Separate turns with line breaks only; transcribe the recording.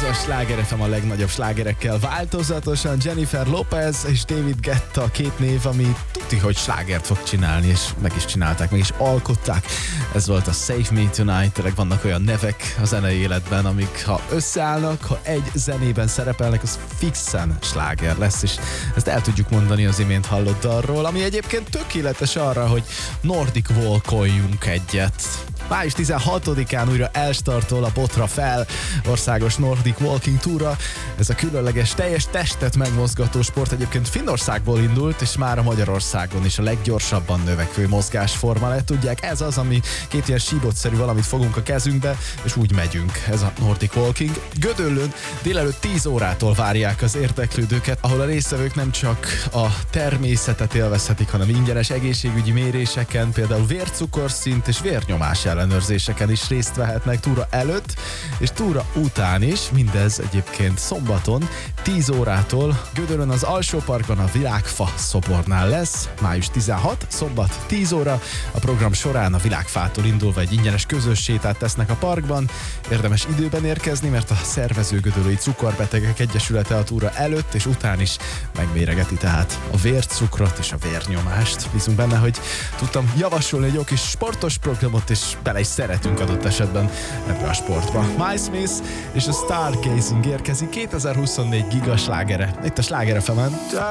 a Sláger FM a legnagyobb slágerekkel változatosan. Jennifer Lopez és David Guetta, két név, ami tuti, hogy slágert fog csinálni, és meg is csinálták, meg is alkották. Ez volt a Save Me Tonight. Tényleg vannak olyan nevek a zenei életben, amik ha összeállnak, ha egy zenében szerepelnek, az fixen sláger lesz, és ezt el tudjuk mondani az imént hallott dalról, ami egyébként tökéletes arra, hogy Nordic Walkoljunk egyet. Május 16-án újra elstartol a Botra fel országos Nordic Walking Tourra. Ez a különleges, teljes testet megmozgató sport egyébként Finnországból indult, és már a Magyarországon is a leggyorsabban növekvő mozgásforma lett. Tudják, ez az, ami két ilyen síbotszerű valamit fogunk a kezünkbe, és úgy megyünk. Ez a Nordic Walking. Gödöllőn délelőtt 10 órától várják az érdeklődőket, ahol a résztvevők nem csak a természetet élvezhetik, hanem ingyenes egészségügyi méréseken, például vércukorszint és vérnyomás ellenőrzéseken is részt vehetnek túra előtt és túra után is. Mindez egyébként szombaton 10 órától Gödöllőn az Alsóparkban a Világfa szobornál lesz. Május 16, szombat 10 óra. A program során a Világfától indulva egy ingyenes közös sétát tesznek a parkban. Érdemes időben érkezni, mert a szervező Gödöllői Cukorbetegek Egyesülete a túra előtt és után is megméregeti tehát a vércukrot és a vérnyomást. Bízunk benne, hogy tudtam javasolni egy jó kis sportos programot, és bele is szeretünk adott esetben ebbe a sportba. Miles Smith és a Stargazing érkezik 2024 gigaslágere itt a Sláger FM-en.